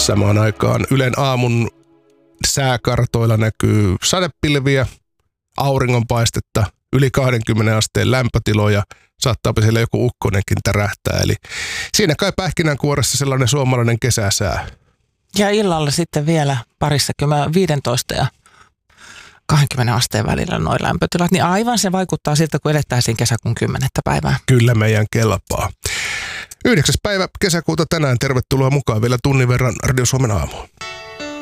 Samaan aikaan Ylen aamun sääkartoilla näkyy sadepilviä, auringonpaistetta, yli 20 asteen lämpötiloja, saattaapa siellä joku ukkonenkin tärähtää. Eli siinä kai pähkinänkuoressa sellainen suomalainen kesäsää. Ja illalla sitten vielä 15 ja 20 asteen välillä nuo lämpötilat, niin aivan se vaikuttaa siltä, kun elettäisiin kesäkuun 10. päivää. Kyllä meidän kelpaa. 9. päivä kesäkuuta tänään. Tervetuloa mukaan vielä tunnin verran Radio Suomen aamuun.